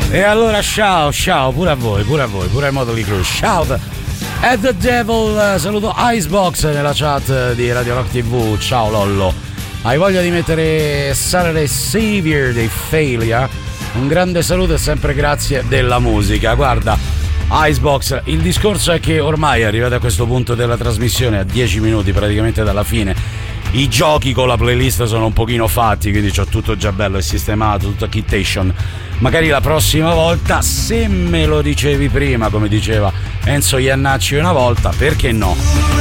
E allora ciao pure a voi, pure a Motley Crue. Shout at the Devil. Saluto Icebox nella chat di Radio Rock TV. Ciao Lollo. Hai voglia di mettere Saturday Savior dei Failure? Un grande saluto e sempre grazie della musica. Guarda, Icebox, il discorso è che ormai arrivati a questo punto della trasmissione, a 10 minuti praticamente dalla fine, i giochi con la playlist sono un pochino fatti, quindi c'ho tutto già bello e sistemato, tutto a kittation. Magari la prossima volta, se me lo dicevi prima, come diceva Enzo Iannacci una volta, perché no?